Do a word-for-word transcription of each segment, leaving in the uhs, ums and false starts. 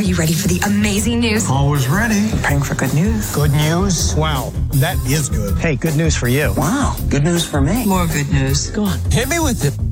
Are you ready for the amazing news? Always ready. Praying for good news. Good news? Wow, that is good. Hey, good news for you. Wow, good news for me. More good news. Go on, hit me with it.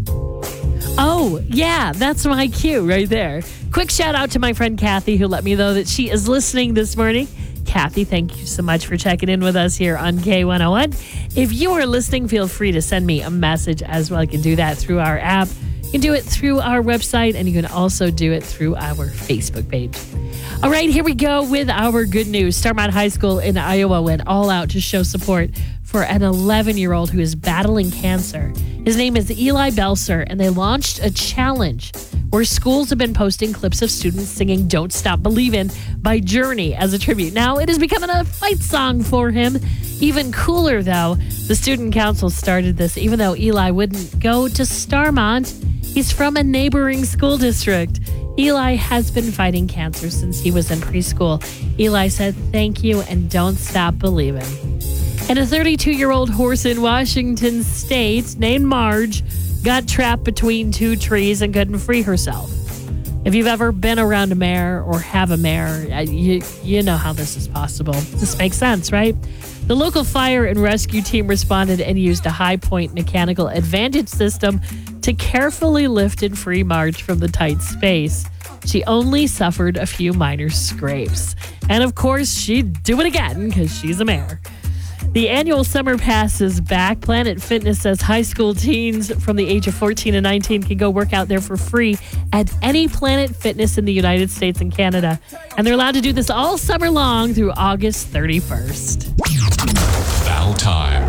Oh, yeah, that's my cue right there. Quick shout out to my friend Kathy, who let me know that she is listening this morning. Kathy, thank you so much for checking in with us here on K one oh one. If you are listening, feel free to send me a message as well. You can do that through our app. You can do it through our website, and you can also do it through our Facebook page. All right, here we go with our good news. Starmont High School in Iowa went all out to show support for an eleven-year-old who is battling cancer. His name is Eli Belser, and they launched a challenge where schools have been posting clips of students singing Don't Stop Believin' by Journey as a tribute. Now, it is becoming a fight song for him. Even cooler, though, the student council started this even though Eli wouldn't go to Starmont. He's from a neighboring school district. Eli has been fighting cancer since he was in preschool. Eli said, thank you and don't stop believing. And a thirty-two-year-old horse in Washington State named Marge got trapped between two trees and couldn't free herself. If you've ever been around a mare or have a mare, you, you know how this is possible. This makes sense, right? The local fire and rescue team responded and used a High Point mechanical advantage system to carefully lift and free Marge from the tight space. She only suffered a few minor scrapes. And of course, she'd do it again because she's a mare. The annual summer pass is back. Planet Fitness says high school teens from the age of fourteen to nineteen can go work out there for free at any Planet Fitness in the United States and Canada. And they're allowed to do this all summer long through August thirty-first. Battle time.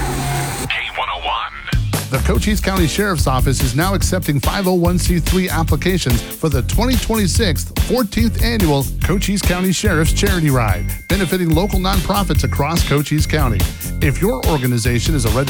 K one oh one. The Cochise County Sheriff's Office is now accepting five oh one c three applications for the twenty twenty-six fourteenth Annual Cochise County Sheriff's Charity Ride, benefiting local nonprofits across Cochise County. If your organization is a registered